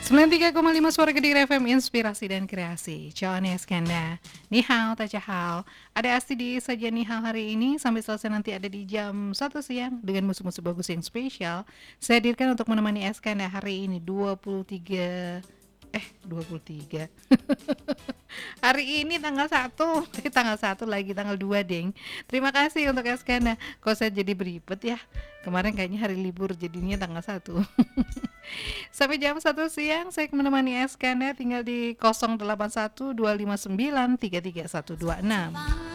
93,5 Suara Kediri FM, inspirasi dan kreasi. Ciao nih Skanda. Ni hao, taca hao. Ada Asti di saja nih hao hari ini sampai selesai nanti ada di jam 1 siang dengan musuh-musuh bagus yang spesial. Saya hadirkan untuk menemani Skanda hari ini 23 hari ini tanggal 1 tanggal 1 lagi tanggal 2 deng. Terima kasih untuk Eskana. Kok saya jadi beribet ya. Kemarin kayaknya hari libur jadinya tanggal 1. Sampai jam 1 siang saya menemani Eskana tinggal di 081259333126.